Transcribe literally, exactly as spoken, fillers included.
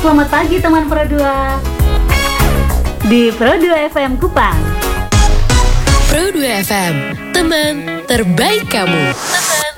Selamat pagi teman Pro dua. Di Pro dua F M Kupang. Pro dua F M, teman terbaik kamu.